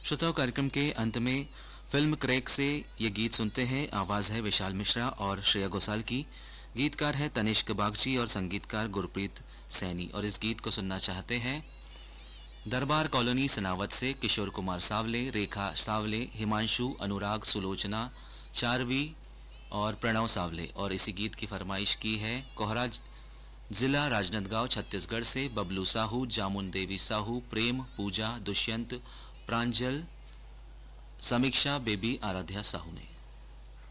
श्रोताओं, कार्यक्रम के अंत में फिल्म क्रैक से ये गीत सुनते हैं। आवाज़ है विशाल मिश्रा और श्रेया घोषाल की। गीतकार है तनिष्क बागची और संगीतकार गुरप्रीत सैनी। और इस गीत को सुनना चाहते हैं दरबार कॉलोनी सनावत से किशोर कुमार सावले, रेखा सावले, हिमांशु, अनुराग, सुलोचना, चारवी और प्रणव सावले। और इसी गीत की फरमाइश की है कोहरा जिला राजनांदगांव छत्तीसगढ़ से बबलू साहू, जामुन देवी साहू, प्रेम, पूजा, दुष्यंत, प्रांजल, समीक्षा, बेबी, आराध्या साहू ने।